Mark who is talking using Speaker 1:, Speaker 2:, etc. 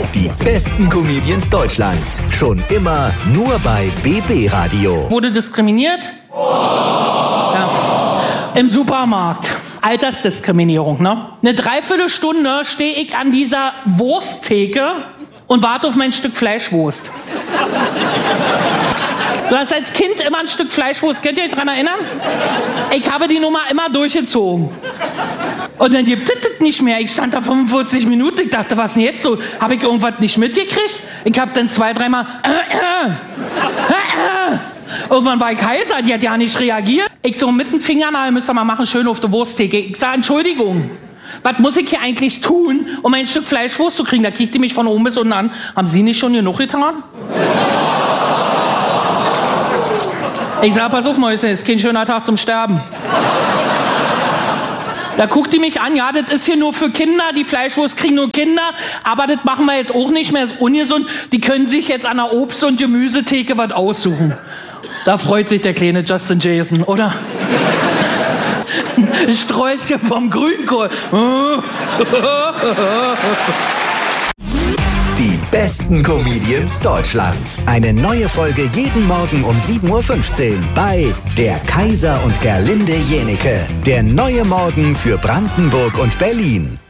Speaker 1: Die besten Comedians Deutschlands. Schon immer nur bei BB Radio.
Speaker 2: Wurde diskriminiert? Ja. Im Supermarkt. Altersdiskriminierung, ne? Eine Dreiviertelstunde stehe ich an dieser Wursttheke und warte auf mein Stück Fleischwurst. Du hast als Kind immer ein Stück Fleischwurst, könnt ihr euch daran erinnern? Ich habe die Nummer immer durchgezogen. Und dann gibt es nicht mehr. Ich stand da 45 Minuten, ich dachte, was denn jetzt so? Habe ich irgendwas nicht mitgekriegt? Ich habe dann 2-3 Mal Irgendwann war ich heiser, die hat ja nicht reagiert. Ich so mit dem Fingernagel, müsst ihr mal machen, schön auf der Wursttheke. Ich sage, Entschuldigung, was muss ich hier eigentlich tun, um ein Stück Fleischwurst zu kriegen? Da kiegt die mich von oben bis unten an. Haben Sie nicht schon genug getan? Ich sag, pass auf, Mäuschen, ist kein schöner Tag zum Sterben. Da guckt die mich an, ja, das ist hier nur für Kinder, die Fleischwurst kriegen nur Kinder, aber das machen wir jetzt auch nicht mehr, das ist ungesund. Die können sich jetzt an der Obst- und Gemüsetheke was aussuchen. Da freut sich der kleine Justin Jason, oder? Sträußchen vom Grünkohl.
Speaker 1: Die besten Comedians Deutschlands. Eine neue Folge jeden Morgen um 7:15 Uhr bei Der Kaiser und Gerlinde Jenieke. Der neue Morgen für Brandenburg und Berlin.